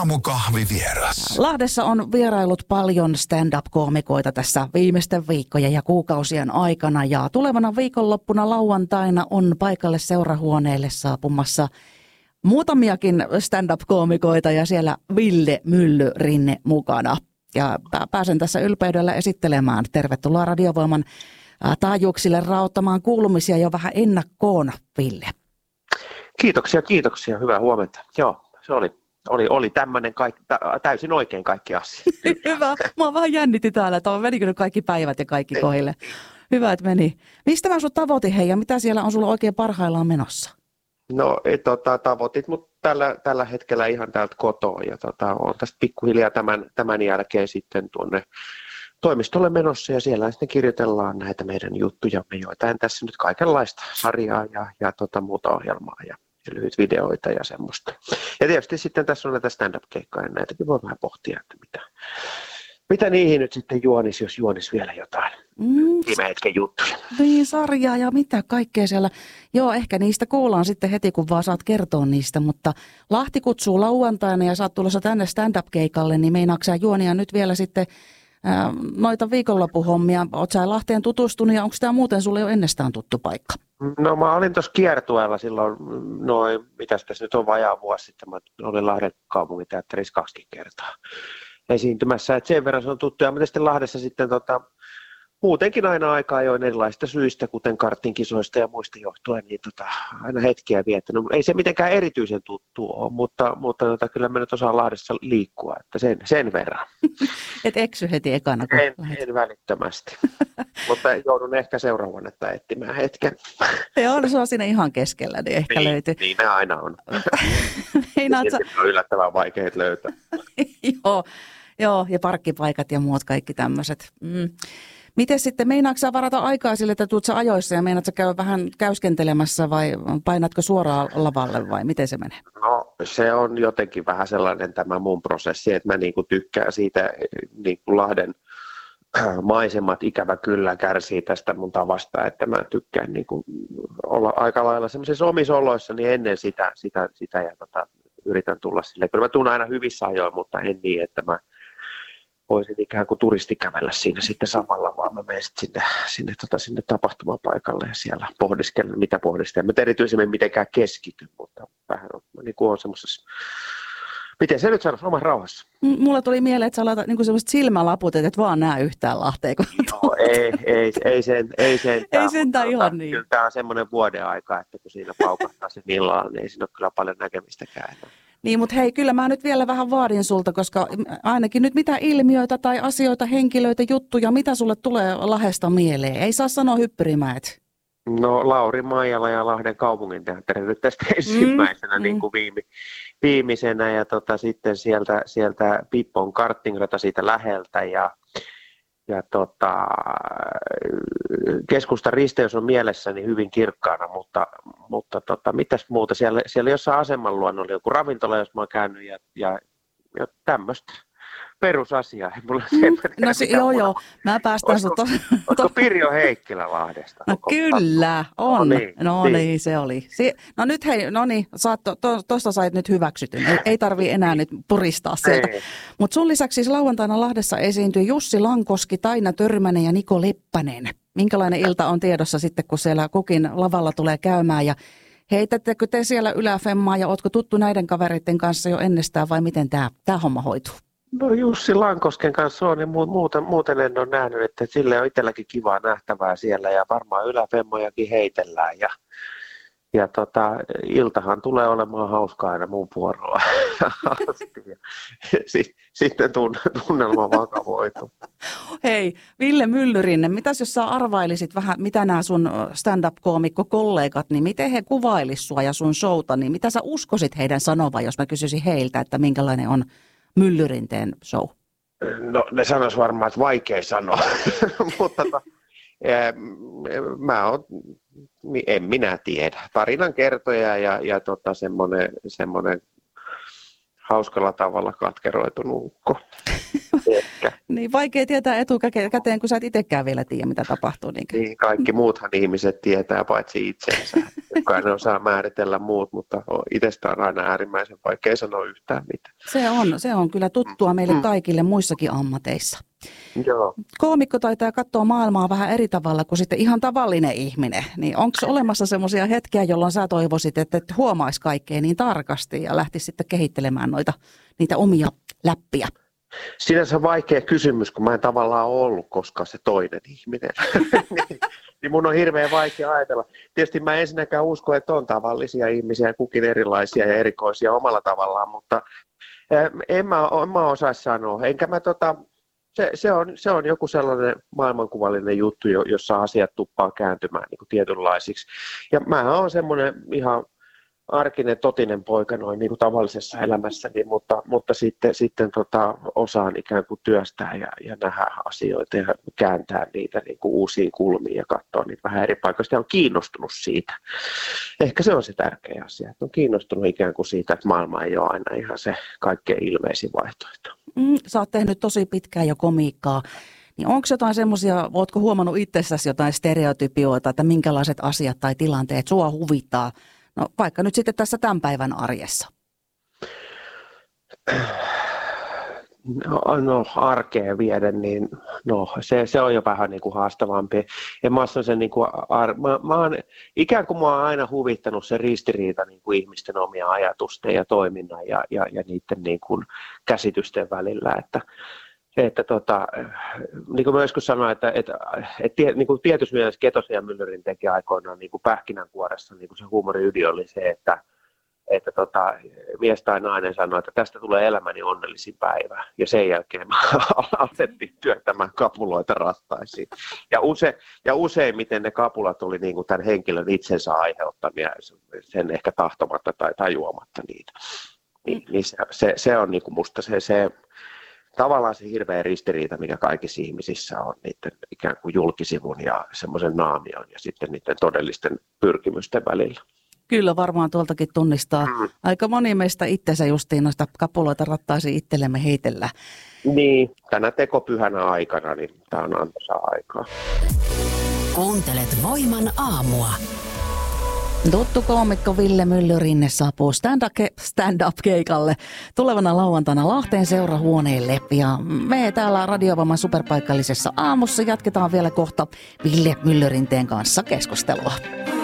Aamukahvivieras. Lahdessa on vierailut paljon stand-up-koomikoita tässä viimeisten viikkojen ja kuukausien aikana. Ja tulevana viikonloppuna lauantaina on paikalle seurahuoneelle saapumassa muutamiakin stand-up-koomikoita ja siellä Ville Myllyrinne mukana. Ja pääsen tässä ylpeydellä esittelemään. Tervetuloa Radiovoiman taajuuksille rauttamaan kuulumisia jo vähän ennakkoon, Ville. Kiitoksia. Hyvää huomenta. Joo, se oli tämmöinen täysin oikein kaikki asiat. Hyvä. Mua vähän jännitti täällä, että menikö nyt kaikki päivät ja kaikki kohdille. Hyvä, että meni. Mistä mä sun tavoitin, hei, ja mitä siellä on sulla oikein parhaillaan menossa? No, tavoitit mut tällä hetkellä ihan täältä kotoa, ja olen tästä pikkuhiljaa tämän jälkeen sitten tuonne toimistolle menossa, ja siellä sitten kirjoitellaan näitä meidän juttujamme, joitain tässä nyt kaikenlaista sarjaa ja muuta ohjelmaa ja lyhyt videoita ja semmoista. Ja tietysti sitten tässä on näitä stand-up-keikkoja, ja näitäkin voi vähän pohtia, että mitä niihin nyt sitten juonisi, jos juonisi vielä jotain viime hetken juttuja. Niin, sarjaa ja mitä kaikkea siellä. Joo, ehkä niistä kuullaan sitten heti, kun vaan saat kertoa niistä, mutta Lahti kutsuu lauantaina ja sä oot tulossa tänne stand-up-keikalle, niin meinaatko sä juonia nyt vielä sitten noita viikonloppuhommia? Oot sä Lahteen tutustunut ja onko tämä muuten sulle jo ennestään tuttu paikka? No mä olin tuossa kiertueella silloin, mitäs tässä nyt on vajaa vuosi sitten, mä olin Lahden kaupunginteatterissa 2 kertaa esiintymässä, että sen verran se on tuttu, ja mä sitten Lahdessa sitten muutenkin aina aikaa ajoin erilaisista syistä, kuten karttinkisoista ja muista johtuen, niin aina hetkiä viettänyt. Ei se mitenkään erityisen tuttu ole, mutta kyllä mä nyt osaan Lahdessa liikkua, että sen verran. Et eksy heti ekana, kun en välittömästi, mutta joudun ehkä seuraavana etsimään hetken. Joo, no se on siinä ihan keskellä, niin ehkä löytyy. Niin ne aina on. Ne on yllättävän vaikeat löytää. Joo, ja parkkipaikat ja muut kaikki tämmöiset. Miten sitten, meinaatko sä varata aikaa sille, että tuut sä ajoissa ja meinaatko sä käydä vähän käyskentelemässä vai painatko suoraan lavalle vai miten se menee? No se on jotenkin vähän sellainen tämä mun prosessi, että mä niinku tykkään siitä niinku Lahden maisemat ikävä kyllä kärsii tästä mun tavasta, että mä tykkään niinku olla aika lailla semmoisissa omissa oloissani ennen sitä ja yritän tulla sille. Kyllä mä tuun aina hyvissä ajoin, mutta en niin, että mä voisin ikään kuin turisti kävellä siinä sitten samalla, vaan mä menen sinne tapahtumapaikalle ja siellä pohdiskelen, mitä pohdiskelen. Mä erityisemmin mitenkään keskity, mutta vähän on, niin kuin on semmoisessa, miten se nyt sanoisi, omassa rauhassa. Mulla tuli mieleen, että sä laitat niin semmoiset silmälaput, että et vaan näe yhtään Lahtea. Joo, ei sentään ihan niin. Kyllä tämä on semmoinen vuoden aika, että kun siinä paukahtaa se millään, niin ei siinä ole kyllä paljon näkemistäkään enää. Niin, mutta hei, kyllä mä nyt vielä vähän vaadin sulta, koska ainakin nyt mitä ilmiöitä tai asioita, henkilöitä, juttuja, mitä sulle tulee Lahdesta mieleen? Ei saa sanoa Hyppyrimäet. No Lauri Maijala ja Lahden kaupunginteatteri nyt tästä ensimmäisenä niin kuin viimeisenä ja sitten sieltä Pippon karttingrata siitä läheltä ja keskustan risteys on mielessäni hyvin kirkkaana, mutta mitäs muuta, siellä jossain aseman luona oli joku ravintola, jos mä oon käynyt ja tämmöistä perusasiaa. Joo, mä päästän sut. Oletko Pirjo Heikkilä Lahdesta? No kyllä, on. No niin, se oli. No nyt hei, tuosta sait nyt hyväksytyn. Ei tarvii enää nyt puristaa sieltä. Mutta sun lisäksi siis lauantaina Lahdessa esiintyi Jussi Lankoski, Taina Törmänen ja Niko Leppänen. Minkälainen ilta on tiedossa sitten, kun siellä kukin lavalla tulee käymään ja heitättekö te siellä yläfemmaa ja ootko tuttu näiden kavereiden kanssa jo ennestään vai miten tämä homma hoituu? No Jussi Lankosken kanssa on ja muuten en ole nähnyt, että sille on itselläkin kivaa nähtävää siellä ja varmaan yläfemmojakin heitellään ja iltahan tulee olemaan hauskaa aina mun vuoroa. Sitten tunnelma vakavoituu. Hei, Ville Myllyrinne, mitäs jos sä arvailisit vähän, mitä nämä sun stand-up-koomikko-kollegat, niin miten he kuvailis sua ja sun showta, niin mitä sä uskoisit heidän sanovan, jos mä kysyisin heiltä, että minkälainen on Myllyrinteen show? No ne sanois varmaan, että vaikea sanoa, mutta en minä tiedä. Tarinan kertoja ja semmoinen hauskalla tavalla katkeroitunut ukko. Ehkä. Niin vaikea tietää etukäteen, kun sä et itsekään vielä tiedä, mitä tapahtuu. Niin, kaikki muuthan ihmiset tietää, paitsi itsensä. Jokainen osaa määritellä muut, mutta itsestä on aina äärimmäisen vaikea sanoa yhtään mitään. Se on kyllä tuttua meille kaikille muissakin ammateissa. Joo. Koomikko taitaa katsoa maailmaa vähän eri tavalla kuin sitten ihan tavallinen ihminen. Niin onko olemassa semmoisia hetkiä, jolloin sä toivoisit, että et huomaisi kaikkea niin tarkasti ja lähtisi sitten kehittelemään niitä omia läppiä? Sinänsä vaikea kysymys, kun mä en tavallaan ollut koskaan se toinen ihminen. niin mun on hirveän vaikea ajatella. Tietysti mä ensinnäkään usko, että on tavallisia ihmisiä, kukin erilaisia ja erikoisia omalla tavallaan, mutta en mä osaisi sanoa. Enkä mä se on joku sellainen maailmankuvallinen juttu, jossa asiat tuppaa kääntymään niin kuin tietynlaisiksi. Ja mä oon semmoinen ihan arkinen, totinen poika noin niin kuin tavallisessa elämässäni, mutta sitten osaan ikään kuin työstää ja nähdä asioita ja kääntää niitä niin kuin uusiin kulmiin ja katsoa niitä vähän eri paikoista ja on kiinnostunut siitä. Ehkä se on se tärkeä asia, että on kiinnostunut ikään kuin siitä, että maailma ei ole aina ihan se kaikkein ilmeisin vaihtoehto. Sä oot tehnyt tosi pitkään jo komiikkaa. Niin onko jotain semmoisia, ootko huomannut itsessäsi jotain stereotypioita, että minkälaiset asiat tai tilanteet sua huvittaa? No vaikka nyt sitten tässä tämän päivän arjessa. No arkeen vieden, niin se on jo vähän niin kuin haastavampi. Ja mä oon ikään kuin mua on aina huvittanut se ristiriita niin kuin ihmisten omia ajatusten ja toiminnan ja niiden niin kuin käsitysten välillä, että niin kuin mä joskus sanoin, että niin kuin tietysti mielessä Ketosen ja Myllerin teki aikoinaan niin kuin pähkinänkuoressa, niin kuin se huumorin ydin oli se, että mies tai nainen sanoi, että tästä tulee elämäni onnellisin päivä. Ja sen jälkeen alettiin työtämään kapuloita rattaisiin. Ja useimmiten ne kapulat oli niin kuin tämän henkilön itsensä aiheuttamia, sen ehkä tahtomatta tai tajuamatta niitä. Niin se on niin kuin musta se tavallaan se hirveä ristiriita, mikä kaikissa ihmisissä on niiden ikään kuin julkisivun ja semmoisen naamion ja sitten niiden todellisten pyrkimysten välillä. Kyllä varmaan tuoltakin tunnistaa. Aika moni meistä itsensä justiin noista kapuloita rattaisiin itsellemme heitellä. Niin, tänä tekopyhänä aikana, niin tämä on antoisaa aikaa. Kuuntelet Voiman aamua. Tuttu koomikko Ville Myllyrinne saapuu stand-up-keikalle tulevana lauantaina Lahteen seurahuoneelle. Ja me täällä Radio Voiman superpaikallisessa aamussa jatketaan vielä kohta Ville Myllyrinteen kanssa keskustelua.